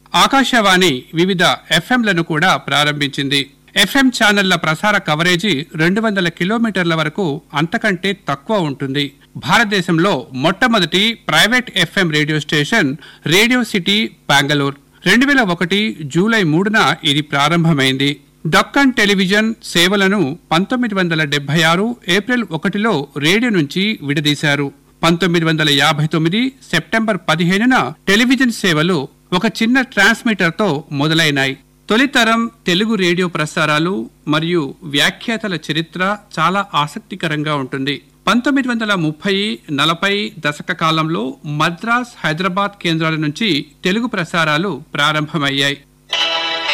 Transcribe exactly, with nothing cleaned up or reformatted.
ఆకాశవాణి వివిధ ఎఫ్ఎంలను కూడా ప్రారంభించింది. ఎఫ్ఎం ఛానళ్ల ప్రసార కవరేజీ రెండు వందల కిలోమీటర్ల వరకు అంతకంటే తక్కువ ఉంటుంది. భారతదేశంలో మొట్టమొదటి private FM radio station radio city Bengaluru. రెండు వేల ఒకటి జూలై మూడున ఇది ప్రారంభమైంది. దక్కన్ టెలివిజన్ సేవలను పంతొమ్మిది వందల డెబ్బై ఆరు ఏప్రిల్ ఒకటిలో రేడియో నుంచి విడదీశారు. పంతొమ్మిది వందల యాభై తొమ్మిది సెప్టెంబర్ పదిహేనున టెలివిజన్ సేవలు ఒక చిన్న ట్రాన్స్మిటర్తో మొదలైనాయి. తొలితరం తెలుగు రేడియో ప్రసారాలు మరియు వ్యాఖ్యాతల చరిత్ర చాలా ఆసక్తికరంగా ఉంటుంది. పంతొమ్మిది వందల ముప్పై నలభై దశక కాలంలో మద్రాస్, హైదరాబాద్ కేంద్రాల నుంచి తెలుగు ప్రసారాలు ప్రారంభమయ్యాయి.